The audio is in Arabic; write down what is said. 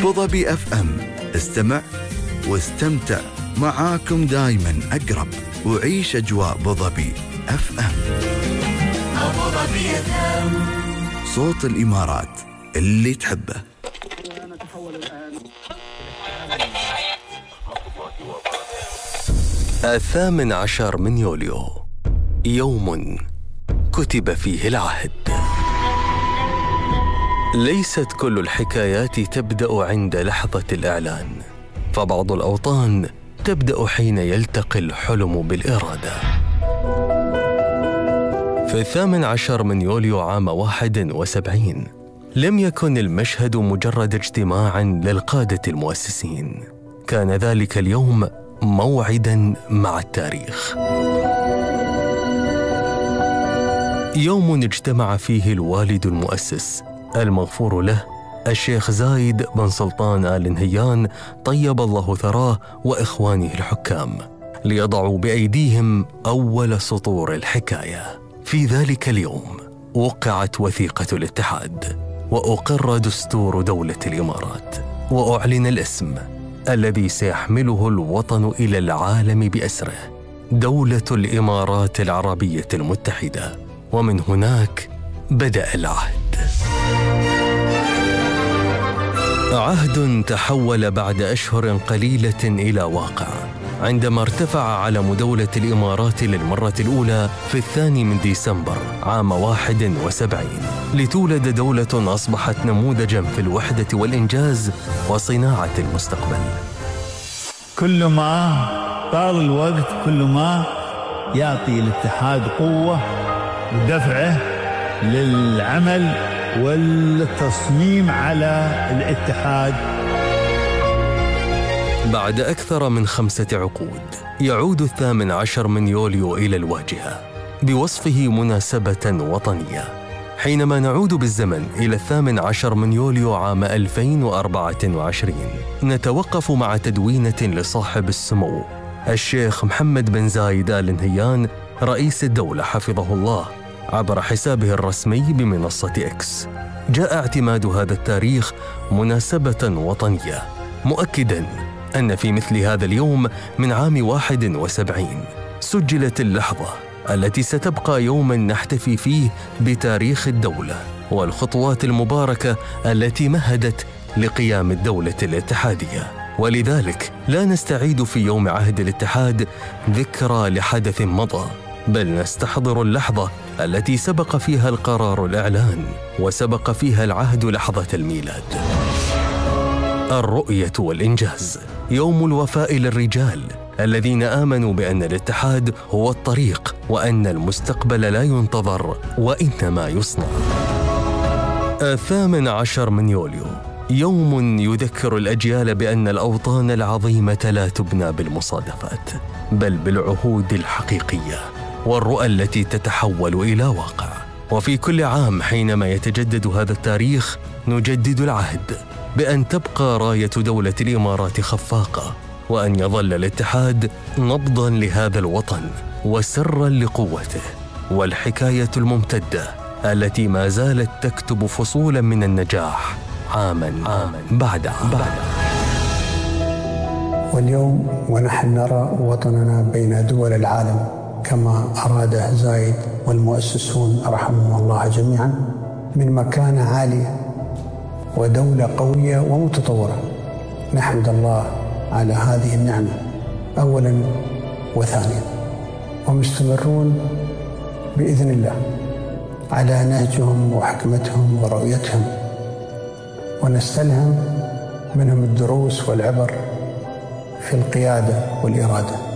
أبوظبي اف ام. استمع واستمتع، معاكم دايما أقرب، وعيش أجواء أبوظبي اف ام. أبوظبي اف ام، صوت الإمارات اللي تحبه. الثامن عشر من يوليو، يوم كتب فيه العهد. ليست كل الحكايات تبدأ عند لحظة الإعلان، فبعض الأوطان تبدأ حين يلتقي الحلم بالإرادة. في 18 من يوليو عام 71 لم يكن المشهد مجرد اجتماع للقادة المؤسسين، كان ذلك اليوم موعداً مع التاريخ. يوم اجتمع فيه الوالد المؤسس المغفور له الشيخ زايد بن سلطان آل نهيان طيب الله ثراه وإخوانه الحكام، ليضعوا بأيديهم أول سطور الحكاية. في ذلك اليوم وقعت وثيقة الاتحاد، وأقر دستور دولة الإمارات، وأعلن الاسم الذي سيحمله الوطن إلى العالم بأسره، دولة الإمارات العربية المتحدة. ومن هناك بدأ العهد. عهد تحول بعد أشهر قليلة إلى واقع، عندما ارتفع علم دولة الإمارات للمرة الأولى في 2 من ديسمبر عام 71، لتولد دولة أصبحت نموذجاً في الوحدة والإنجاز وصناعة المستقبل. كل ما طال الوقت كل ما يعطي الاتحاد قوة ودفعه للعمل والتصميم على الاتحاد. بعد أكثر من 5 عقود يعود 18 من يوليو إلى الواجهة بوصفه مناسبة وطنية، حينما نعود بالزمن إلى 18 من يوليو عام 2024 نتوقف مع تدوينة لصاحب السمو الشيخ محمد بن زايد آل نهيان رئيس الدولة حفظه الله عبر حسابه الرسمي بمنصة إكس. جاء اعتماد هذا التاريخ مناسبة وطنية، مؤكداً أن في مثل هذا اليوم من عام 71 سجلت اللحظة التي ستبقى يوماً نحتفي فيه بتاريخ الدولة والخطوات المباركة التي مهدت لقيام الدولة الاتحادية. ولذلك لا نستعيد في يوم عهد الاتحاد ذكرى لحدث مضى، بل نستحضر اللحظة التي سبق فيها القرار الإعلان وسبق فيها العهد لحظة الميلاد. الرؤية والإنجاز، يوم الوفاء للرجال الذين آمنوا بأن الاتحاد هو الطريق، وأن المستقبل لا ينتظر وإنما يصنع. 18 من يوليو، يوم يذكر الأجيال بأن الأوطان العظيمة لا تبنى بالمصادفات، بل بالعهود الحقيقية والرؤى التي تتحول إلى واقع. وفي كل عام حينما يتجدد هذا التاريخ نجدد العهد بأن تبقى راية دولة الإمارات خفاقة، وأن يظل الاتحاد نبضاً لهذا الوطن وسراً لقوته، والحكاية الممتدة التي ما زالت تكتب فصولاً من النجاح عاماً بعد عام. واليوم ونحن نرى وطننا بين دول العالم كما أراده زايد والمؤسسون رحمهم الله جميعاً، من مكانة عالية ودولة قوية ومتطورة. نحمد الله على هذه النعمة أولاً وثانياً، ومستمرون بإذن الله على نهجهم وحكمتهم ورؤيتهم، ونستلهم منهم الدروس والعبر في القيادة والإرادة.